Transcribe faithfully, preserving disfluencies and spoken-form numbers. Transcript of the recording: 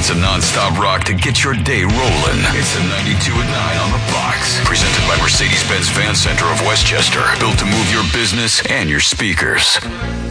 minutes of nonstop rock to get your day rolling. It's the ninety-two at nine on the box. Presented by Mercedes-Benz Fan Center of Westchester. Built to move your business and your speakers.